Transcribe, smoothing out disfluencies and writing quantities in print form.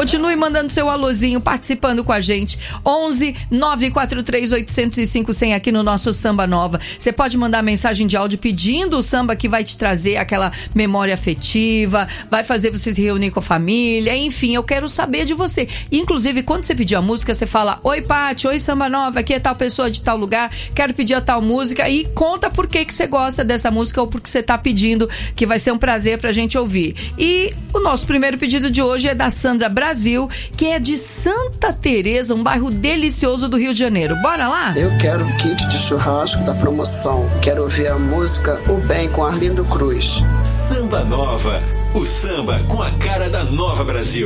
Continue mandando seu alôzinho, participando com a gente. 11 943 805 100 aqui no nosso Samba Nova. Você pode mandar mensagem de áudio pedindo o samba que vai te trazer aquela memória afetiva, vai fazer você se reunir com a família, enfim, eu quero saber de você. Inclusive, quando você pedir a música, você fala: oi, Pati, oi, Samba Nova, aqui é tal pessoa de tal lugar, quero pedir a tal música, e conta por que você gosta dessa música ou porque você tá pedindo, que vai ser um prazer pra gente ouvir. E o nosso primeiro pedido de hoje é da Sandra Brasil, que é de Santa Teresa, um bairro delicioso do Rio de Janeiro. Bora lá? Eu quero o kit de churrasco da promoção. Quero ouvir a música O Bem com Arlindo Cruz. Samba Nova, o samba com a cara da Nova Brasil.